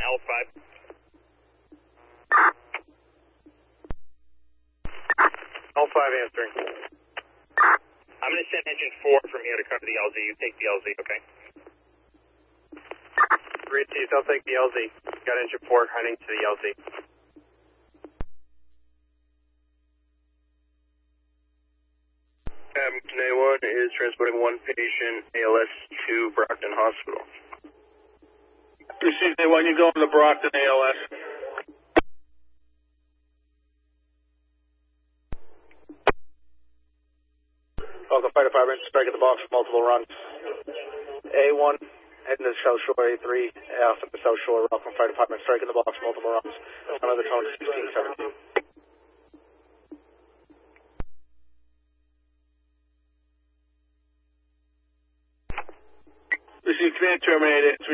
L5. L5 answering. I'm going to send engine 4 from here to cover the LZ. You take the LZ, okay? 3Ts, I'll take the LZ. Got engine 4 heading to the LZ. A1 is transporting one patient, ALS, to Brockton Hospital. Received A1, you going to Brockton ALS. Falcon Fire Department, strike at the box, multiple runs. A1, heading to the South Shore, A3, off at the South Shore, Falcon Fire Department, strike at the box, multiple runs. Another tone, 1617. Received command terminated.